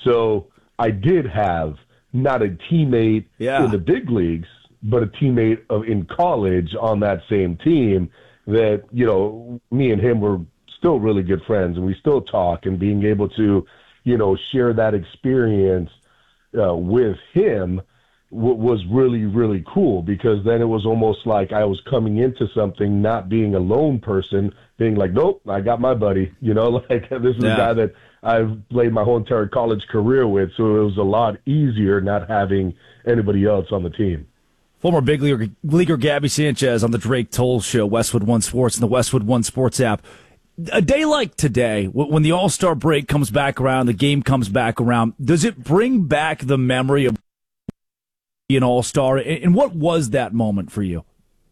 So I did have not a teammate in the big leagues, but a teammate in college on that same team that, you know, me and him were still really good friends, and we still talk, and being able to, you know, share that experience with him was really, really cool, because then it was almost like I was coming into something not being a lone person, being like, nope, I got my buddy, you know, like this is a guy that I've played my whole entire college career with, so it was a lot easier not having anybody else on the team. Former big leaguer Gabby Sanchez on the Drake Toll Show, Westwood One Sports, and the Westwood One Sports app. A day like today, when the All-Star break comes back around, the game comes back around, does it bring back the memory of being an All-Star? And what was that moment for you?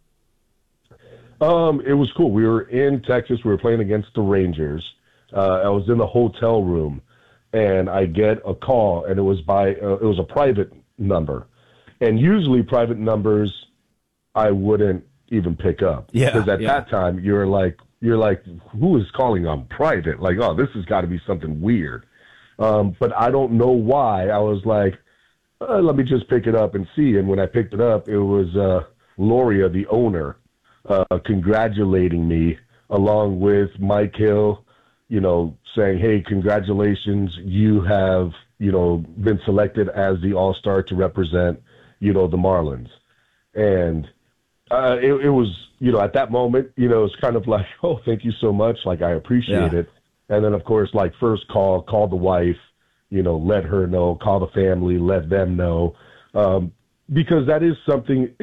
It was cool. We were in Texas. We were playing against the Rangers. I was in the hotel room, and I get a call, and it was it was a private number. And usually private numbers I wouldn't even pick up. Because at that time, you're like, who is calling on private? Like, oh, this has got to be something weird. But I don't know why. I was like, let me just pick it up and see. And when I picked it up, it was Loria, the owner, congratulating me, along with Mike Hill, you know, saying, hey, congratulations, you have, you know, been selected as the All-Star to represent, you know, the Marlins. And it was, you know, at that moment, you know, it's kind of like, oh, thank you so much. Like, I appreciate it. And then, of course, like, first call the wife, you know, let her know, call the family, let them know. Because that is something,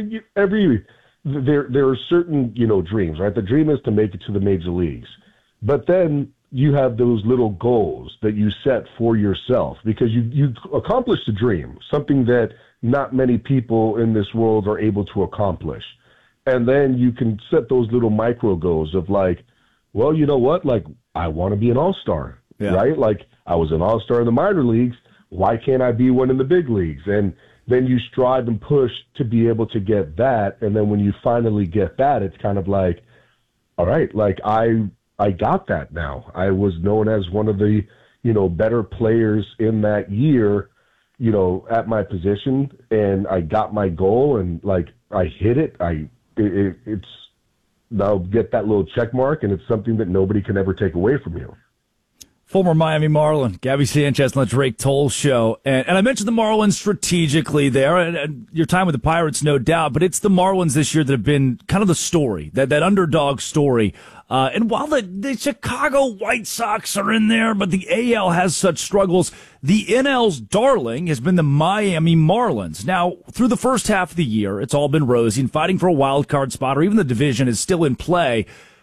there are certain, you know, dreams, right? The dream is to make it to the major leagues. But then you have those little goals that you set for yourself, because you accomplish the dream, something that not many people in this world are able to accomplish. And then you can set those little micro goals of like, well, you know what? Like, I want to be an all-star, right? Like, I was an all-star in the minor leagues. Why can't I be one in the big leagues? And then you strive and push to be able to get that. And then when you finally get that, it's kind of like, all right, like I got that now. I was known as one of the, you know, better players in that year, you know, at my position, and I got my goal, and like I hit it. It's now get that little check mark, and it's something that nobody can ever take away from you. Former Miami Marlin, Gabby Sanchez on the Drake Toll Show. And I mentioned the Marlins strategically there, and your time with the Pirates, no doubt, but it's the Marlins this year that have been kind of the story, that underdog story. And while the Chicago White Sox are in there, but the AL has such struggles, the NL's darling has been the Miami Marlins. Now, through the first half of the year, it's all been rosy, and fighting for a wild card spot or even the division is still in play.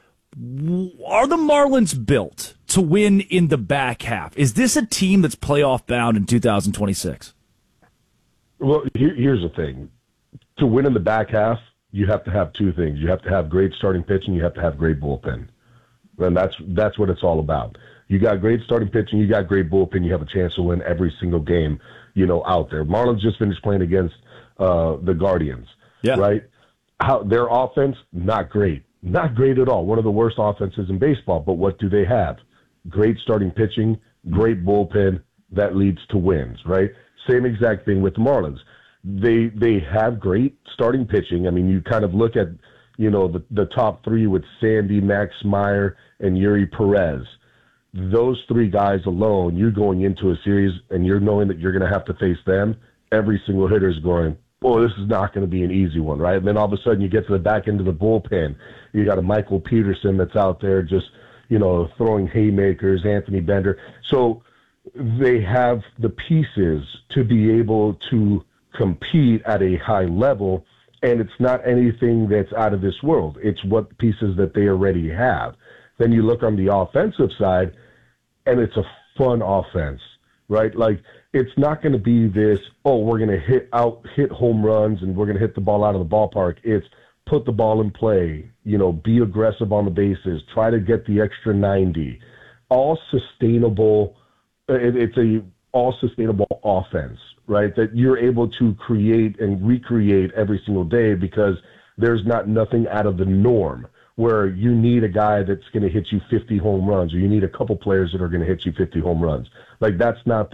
Are the Marlins built to win in the back half? Is this a team that's playoff bound in 2026? Well, here's the thing. To win in the back half, you have to have two things. You have to have great starting pitching. You have to have great bullpen. And that's what it's all about. You got great starting pitching. You got great bullpen. You have a chance to win every single game, you know, out there. Marlins just finished playing against the Guardians, right? Their offense, not great. Not great at all. One of the worst offenses in baseball. But what do they have? Great starting pitching, great bullpen that leads to wins, right? Same exact thing with the Marlins. They have great starting pitching. I mean, you kind of look at, you know, the top three with Sandy, Max Meyer, and Yuri Perez. Those three guys alone, you're going into a series and you're knowing that you're going to have to face them. Every single hitter is going, oh, this is not going to be an easy one, right? And then all of a sudden you get to the back end of the bullpen. You got a Michael Peterson that's out there just, you know, throwing haymakers, Anthony Bender. So they have the pieces to be able to compete at a high level, and it's not anything that's out of this world. It's what pieces that they already have. Then you look on the offensive side, and it's a fun offense, right? Like, it's not going to be this, oh, we're going to hit home runs and we're going to hit the ball out of the ballpark. It's put the ball in play, you know, be aggressive on the bases, try to get the extra 90. All sustainable. It's a all sustainable offense, right? That you're able to create and recreate every single day, because there's nothing out of the norm where you need a guy that's going to hit you 50 home runs, or you need a couple players that are going to hit you 50 home runs. Like, that's not